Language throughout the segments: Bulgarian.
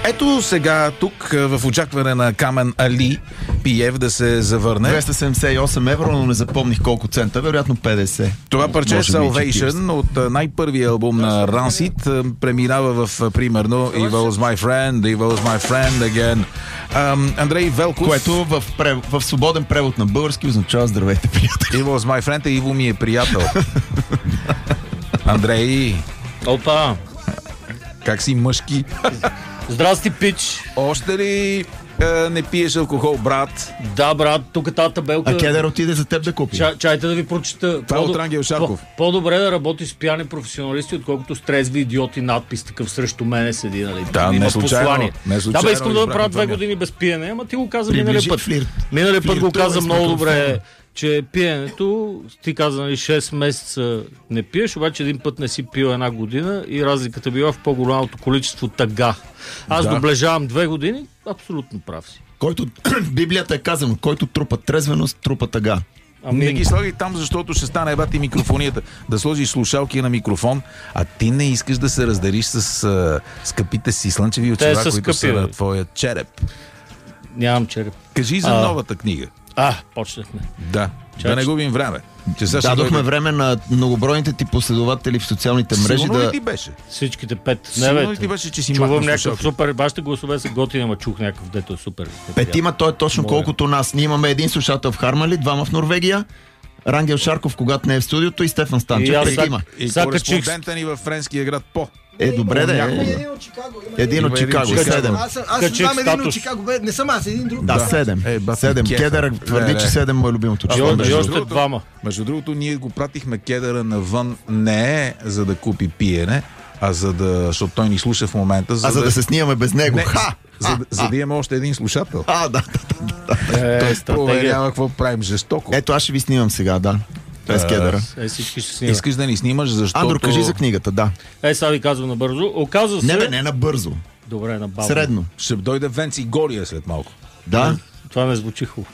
Ето сега тук в очакване на Камен Али Пиев да се завърне. 278 евро, но не запомних колко цента, вероятно 50. Това парче Salvation от най-първия албум на Rancid преминава в примерно Evil was my friend again. Андрей Велков, което в свободен превод на български означава здравейте, приятели. Evil was my friend, Иво ми е приятел. Андрей, Опа! как си мъжки? Здрасти, пич! Още ли не пиеш алкохол, брат? Да, брат, тук тази табелка... А Кедър отиде за теб да купи. Чайте да ви прочита. Това от Рангел Шарков. По-добре да работи с пияни професионалисти, отколкото с трезви идиоти надпис такъв срещу мене седи, нали? Да, не случайно. Да, бе, искам да правя 2 години без пиене, ама ти го каза миналия път. Миналия път го каза много добре, че пиенето, ти каза, нали, 6 месеца не пиеш, обаче един път не си пил 1 година и разликата била в по-голямото количество тъга. Аз доближавам 2 години, абсолютно прав си. Който, Библията е казано, който трупа трезвеност, трупа тъга. Не ги слагай там, защото ще стане ебати микрофонията. Да сложиш слушалки на микрофон, а ти не искаш да се раздариш с скъпите си слънчеви очила, които са на твоя череп. Нямам череп. Кажи за новата книга. Почнахме. Да, да не губим време. Дадохме време на многобройните ти последователи в социалните мрежи. Сигурно ли ти беше? Всичките 5. Сигурно ли ти беше, че си чувам някакъв супер. Вашите гласове са готини, ама чух някакъв, дето е супер. 5, той е точно колкото нас. Ние имаме един слушател в Хармали, 2 в Норвегия, Рангел Шарков, когато не е в студиото, и Стефан Станчев. И кореспондента ни във френския град добре да е. Един от Чикаго. 7. Аз знам един от Чикаго. Не съм аз, един друг. Да, 7. Кедър твърди, че 7 му е любимото число. Между другото, ние го пратихме Кедъра навън не за да купи пиене, защото той ни слуша в момента. За да се снимаме без него. За да имаме още един слушател. Да. Той проверява какво правим жестоко. Ето, аз ще ви снимам сега, да. Без Кедъра. Искаш да ни снимаш, защото... Андро, кажи за книгата, да. Сега ви казвам набързо. Оказва се... Не набързо. Добре, набавно. Средно. Ще дойде Венци Голия след малко. Да. Това не звучи хубаво.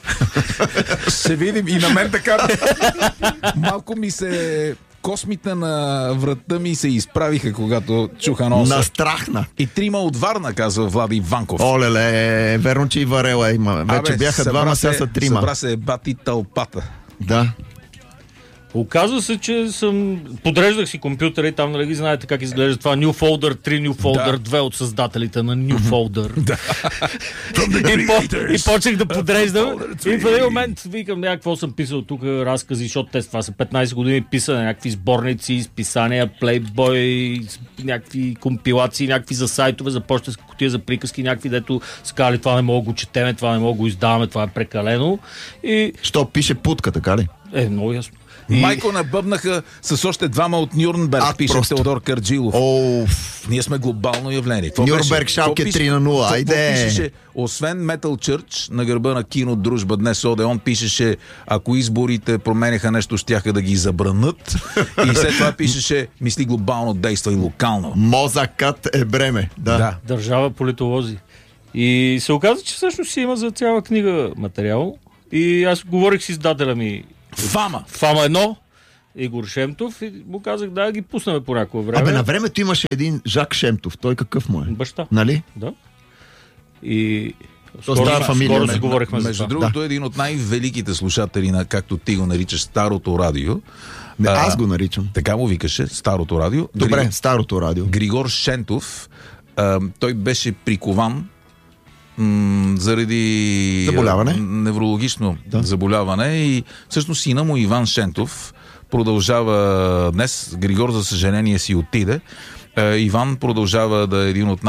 Ще видим и на мен така. Малко ми се... Космите на врата ми се изправиха, когато чуха носа. Настрахна. И 3 от Варна, казва Влади Иванков. Олеле, верно, че и Варела има. Вече бяха 2, сега са 3. Събра се бати тълпата. Да. Оказва се, че подреждах си компютъра и там, нали ги знаете как изглежда това New Folder 3, New Folder 2 от създателите на New Folder. И почнах да подреждам. И в един момент викам, какво съм писал тук, разкази, защото това са 15 години писане, някакви сборници, списания, Playboy, някакви компилации, някакви за сайтове, за пощенска кутия, за приказки, някакви, дето сказали, това не мога го четеме, това не мога го издаваме, това е прекалено. Що пише путка, така ли? Много ясно. Майко набъбнаха с още 2 от Нюрнберг, пише Теодор Карджилов. Ние сме глобално явление. Нюрнберг Шалке 3-0, айде! Пишеше, освен Metal Church, на гърба на кино Дружба днес Одеон, пишеше, ако изборите променяха нещо, щяха да ги забранат. И след това пишеше, мисли глобално, действа и локално. Мозъкът е бреме. Да. Държава политолози. И се оказа, че всъщност си има за цяла книга материал. И аз говорих с издателя ми Фама 1, Игор Шемтов, и му казах да ги пуснем по някое време. На времето имаше един Жак Шемтов. Той какъв му е? Баща. Нали? Да. И скоро си говорихме за това. Между другото, един от най-великите слушатели на, както ти го наричаш, Старото радио. Аз го наричам. Така му викаше, Старото радио. Добре, Старото радио. Григор Шентов, той беше прикован заради неврологично заболяване и всъщност сина му Иван Шентов продължава днес. Григор, за съжаление, си отиде. Иван продължава да е един от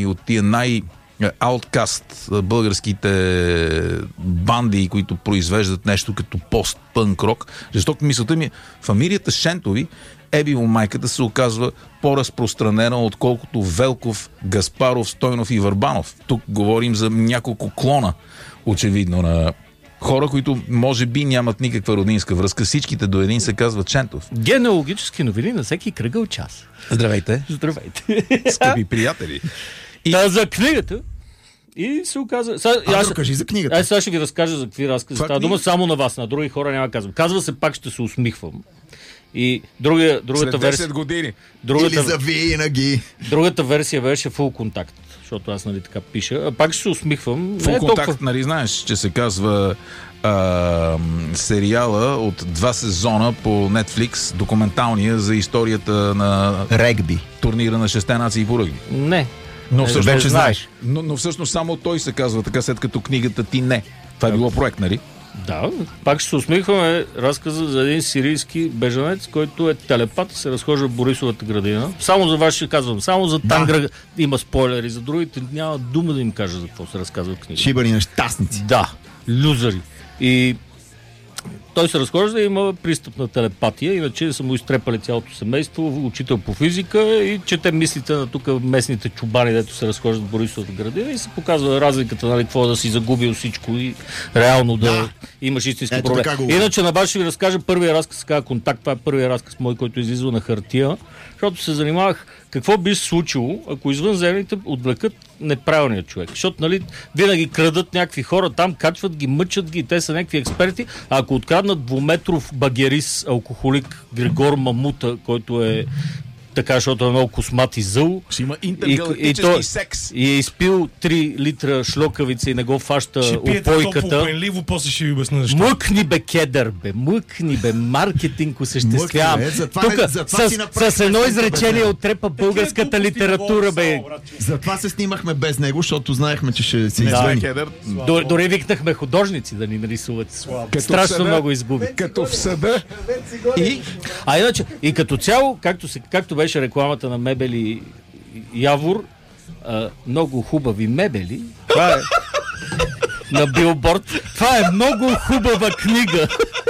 ауткаст българските банди, които произвеждат нещо като пост-пънк рок. Жестоко мисълта ми, фамилията Шентови Ебило майката се оказва по-разпространена, отколкото Велков, Гаспаров, Стойнов и Върбанов. Тук говорим за няколко клона, очевидно, на хора, които може би нямат никаква родинска връзка. Всичките до един се казват Шентов. Генеалогически новини на всеки кръгъл час. Здравейте. Здравейте. Скъпи приятели. За книгата. И се оказа... Кажи за книгата. Сега ще ви разкажа за какви разкази. Става дума само на вас, на други хора няма да казвам. Казва се, пак ще се усмихвам. И другата версия... 10 години. Или за винаги. Другата версия беше Full Contact, защото аз нали така пиша. Пак ще се усмихвам. Full Contact, нали знаеш, че се казва сериала от 2 сезона по Netflix, документалния за историята на регби. Турнира на 6 нации по ръгби. Не. Но всъщност вече знаеш. Но всъщност само той се казва така, след като книгата ти не. Това е било проект, нали? Да, пак ще се усмихваме разказа за един сирийски бежанец, който е телепат и се разхожда в Борисовата градина. Само за вас ще казвам, само за Тангра има спойлери, за другите няма дума да им кажа за какво се разказва в книгата. Шибани нещастници. Да, люзари. И той се разхожда и има пристъп на телепатия, иначе са му изтрепали цялото семейство, учител по физика и чете мислите на тук местните чубани, дето се разхождат в Борисовата градина и се показва разликата, нали, какво да си загубил всичко и реално да имаш истински проблем. Иначе на вас ще ви разкажа първия разказ, се казва Контакт, това е първия разказ мой, който излиза на хартия, защото се занимавах какво би се случило, ако извънземните отвлекат неправилният човек. Защото, нали, винаги крадат някакви хора, там качват ги, мъчат ги, те са някакви експерти, а ако откраднат двуметров багерис, алкохолик Григор Мамута, който е така, защото е много космат и зъл. Ще има интергалактически секс. И е изпил 3 литра шлокавица и не го фаща опойката. Топло, после ще ви обясня защо. Мъкни бе, кедър бе, мъкни бе, маркетинг осъществявам. Тук с едно изречение отрепа българската литература, бе. Затова се снимахме без него, защото знаехме, че ще се извини. Дори викнахме художници да ни нарисуват. Страшно много изгуби. Като в съда. Иначе, и като цяло, както беше рекламата на мебели Явор, много хубави мебели. Това е на билборд. Това е много хубава книга.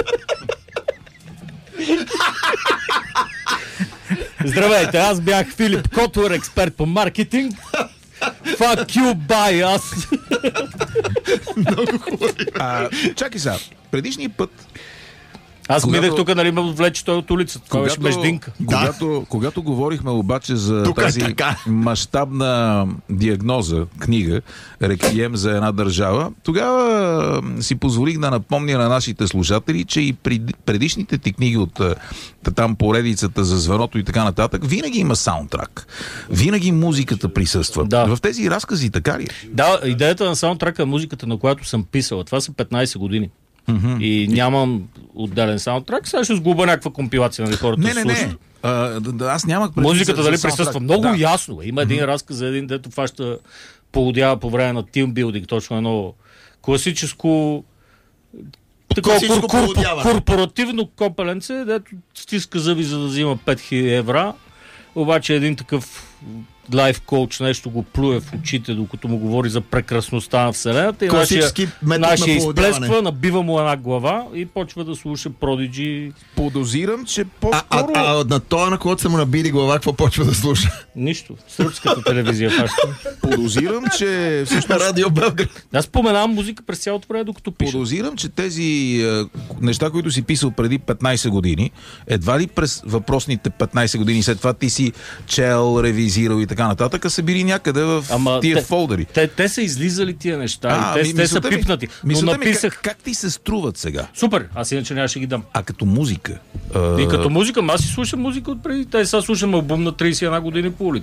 Здравейте, аз бях Филип Котвар, експерт по маркетинг. Fuck you, bye, аз. Много хубави. Чакай сега, предишния път аз минах тук, нали ме влече той от улицата. Това беше междинка. Когато говорихме обаче за тази мащабна диагноза, книга, Реквием за една държава, тогава си позволих да напомня на нашите слушатели, че и предишните ти книги от там поредицата за звеното и така нататък, винаги има саундтрак. Винаги музиката присъства. Да. В тези разкази така ли? Да, идеята на саундтрака е музиката, на която съм писала. Това са 15 години. И нямам отделен саундтрак. Сега ще сглоба някаква компилация, нали, хората слушат. Аз нямах предвид. Музиката дали присъства много ясно. Има един разказ за един, дето фаща полудява по време на тимбилдинг, точно едно класическо корпоративно копеленце, дето стиска зъби, за да взима 5000 евро. Обаче един такъв лайф коуч нещо го плюе в очите, докато му говори за прекрасността на Вселената и нашия изплесква, набива му една глава и почва да слуша Продиджи. Подозирам, че по-скоро... на това, на който са му набили глава, какво почва да слуша? Нищо. Сръбската телевизия фаща. Подозирам, че... Радио Белград. Аз споменавам музика през цялото време, докато пиша. Подозирам, че тези неща, които си писал преди 15 години, едва ли през въпросните 15 години след това ти си чел, ревизирал и така нататък, са били някъде в тия фолдери. Те са излизали тия неща и те са пипнати. Но написах... Как ти се струват сега? Супер, аз иначе нямаше ги дам. А като музика? И като музика, аз си слушам музика отпреди. Те сега слушам албум на 31 години по улица.